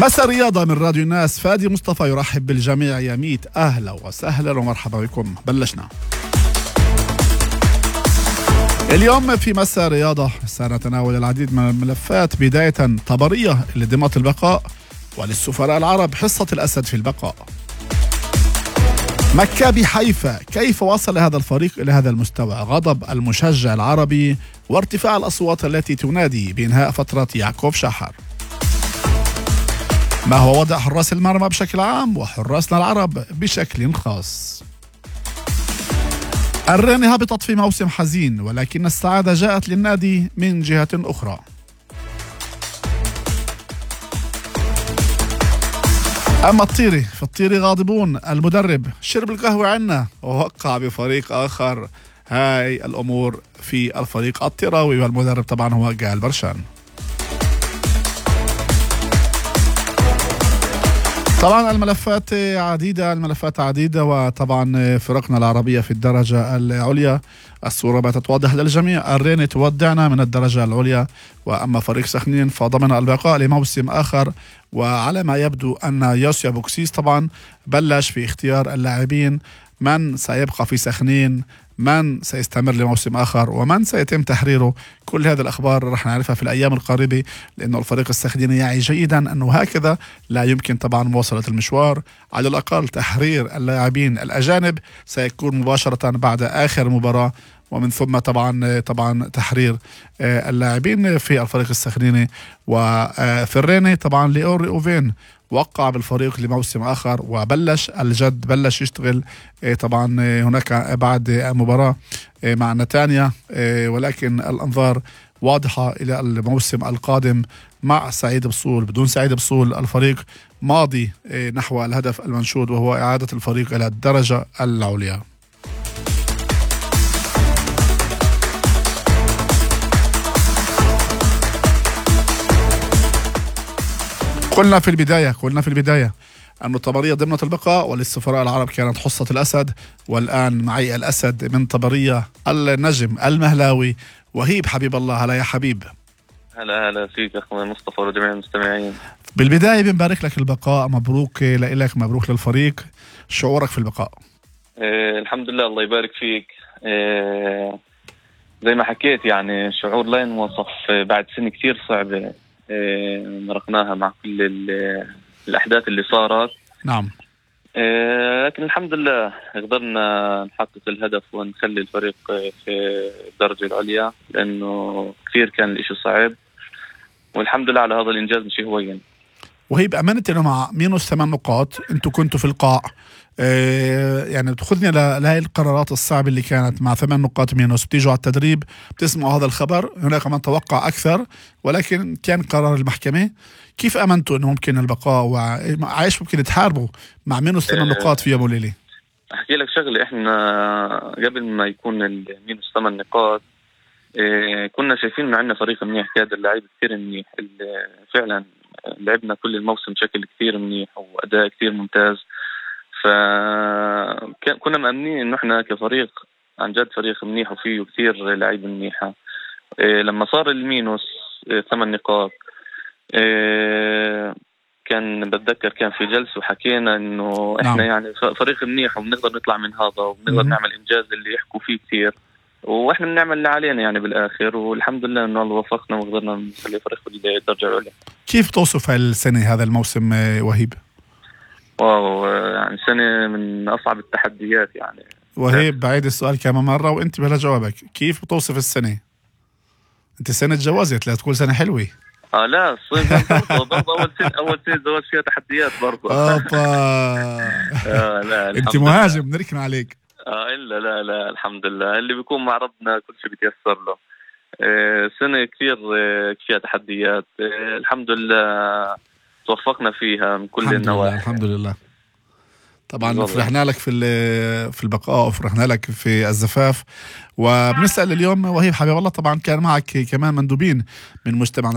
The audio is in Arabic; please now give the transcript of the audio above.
مساء رياضة من راديو الناس. فادي مصطفى يرحب بالجميع. يا ميت أهلا وسهلا ومرحبا بكم. بلشنا اليوم في مساء رياضة. سنتناول العديد من الملفات، بداية طبرية لضمة البقاء وللسفراء العرب حصة الأسد في البقاء. مكابي حيفا، كيف وصل هذا الفريق إلى هذا المستوى؟ غضب المشجع العربي وارتفاع الأصوات التي تنادي بإنهاء فترة يعقوب شحر. ما هو وضع حراس المرمى بشكل عام وحراسنا العرب بشكل خاص؟ الرين هبطت في موسم حزين، ولكن السعادة جاءت للنادي من جهة أخرى. أما الطيري، في الطيري غاضبون. المدرب شرب القهوة عنا ووقع بفريق آخر. هاي الأمور في الفريق الطيراوي، والمدرب طبعا هو جال برشان. طبعا الملفات عديدة، وطبعا فرقنا العربية في الدرجة العليا الصورة باتت واضحة للجميع. الرين تودعنا من الدرجة العليا، وأما فريق سخنين فضمن البقاء لموسم آخر. وعلى ما يبدو أن يوسيا بوكسيس طبعا بلش في اختيار اللاعبين، من سيبقى في سخنين، من سيستمر لموسم آخر، ومن سيتم تحريره. كل هذه الأخبار رح نعرفها في الأيام القريبة، لأنه الفريق السخنين يعي جيدا أنه هكذا لا يمكن طبعا مواصلة المشوار. على الأقل تحرير اللاعبين الأجانب سيكون مباشرة بعد آخر مباراة، ومن ثم طبعا تحرير اللاعبين في الفريق السخنيني. وفي الريني طبعا ليوري أوفين وقع بالفريق لموسم آخر وبلش الجد، بلش يشتغل طبعا هناك بعد مباراة مع نتانيا، ولكن الأنظار واضحة إلى الموسم القادم مع سعيد بصول. بدون سعيد بصول الفريق ماضي نحو الهدف المنشود، وهو إعادة الفريق إلى الدرجة العليا. قلنا في البداية أن طبرية ضمنة البقاء وللسفراء العرب كانت حصة الأسد، والآن معي الأسد من طبرية، النجم المهلاوي وهيب حبيب الله. هلا يا حبيب. هلا فيك أخوي مصطفى وجميع المستمعين. بالبداية بنبارك لك البقاء، مبروك لك، مبروك للفريق. شعورك في البقاء؟ الحمد لله، الله يبارك فيك. زي ما حكيت يعني شعور لا ينوصف بعد سنة كتير صعبة مرقناها مع كل الأحداث اللي صارت. نعم. لكن الحمد لله قدرنا نحقق الهدف ونخلي الفريق في الدرجة العليا، لأنه كثير كان الإشي صعب، والحمد لله على هذا الإنجاز مش هوين. وهي بأمانة إنه مع مينوس 8 نقاط أنتوا كنتوا في القاع، يعني بتأخذني لهي القرارات الصعبة اللي كانت مع 8 نقاط مينوس. بتيجوا على التدريب بتسمعوا هذا الخبر، هناك من توقع أكثر، ولكن كان قرار المحكمة. كيف أمنتوا إنه ممكن البقاء، وعايش ممكن تحاربوا مع مينوس 8 نقاط في يوم وليلة؟ أحكي لك شغلة، إحنا قبل ما يكون المينوس 8 نقاط كنا شايفين معنا فريق منيح، كادر لعيب كثير منيح، فعلا لعبنا كل الموسم بشكل كثير منيح وأداء كثير ممتاز. فكنا مأمنين إنه إحنا كفريق عن جد فريق منيح وفيه كثير لعيب منيحة. لما صار المينوس 8 نقاط كان بتذكر كان في جلسة وحكينا إنه إحنا يعني فريق منيح وبنقدر نطلع من هذا وبنقدر نعمل إنجاز اللي يحكوا فيه كثير، واحنا بنعمل اللي علينا يعني بالاخر، والحمد لله انه الله وفقنا وقدرنا نخلي فريق في الدرجه العليا. كيف توصف السنه، هذا الموسم وهيب؟ واو، يعني سنه من اصعب التحديات يعني. وهيب بعيد السؤال كمان مره وانتبه لجوابك، كيف بتوصف السنه؟ انت سنه جوازت، لا تقول سنه حلوه. لا برضه اول سنه زواج فيها تحديات برضه. لا انت مهاجم نركن عليك. لا الحمد لله، اللي بيكون مع ربنا كل شيء بيتيسر له. سنة كثير فيها تحديات، الحمد لله توفقنا فيها من كل النواحي. الحمد لله. طبعا فرحنا لك في البقاء، وفرحنا لك في الزفاف. وبنسأل اليوم وهيب حبيب الله، طبعا كان معك كمان مندوبين من مجتمع